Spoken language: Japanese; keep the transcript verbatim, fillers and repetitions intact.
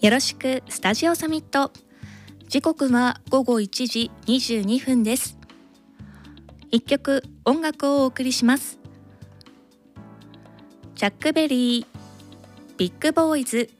よろしくスタジオサミット。時刻はごごいちじにじゅうにふんです。一曲音楽をお送りします。チャックベリー、ビッグボーイズ